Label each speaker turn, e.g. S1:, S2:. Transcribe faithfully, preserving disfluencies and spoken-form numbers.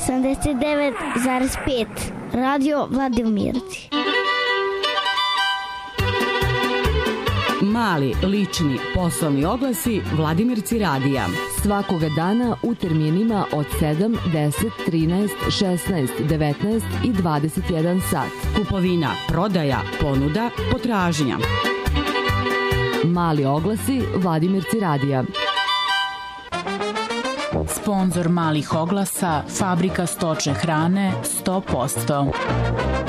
S1: osamdeset devet zarez pet. Radio Vladimirci.
S2: Mali, lični, poslovni oglasi Vladimirci radija.
S3: Svakoga dana u terminima od sedam, deset, trinaest, šesnaest, devetnaest i dvadeset jedan sat.
S2: Kupovina, prodaja, ponuda, potražnja.
S3: Mali oglasi Vladimirci radija.
S4: Sponzor malih oglasa, Fabrika stočne hrane sto posto.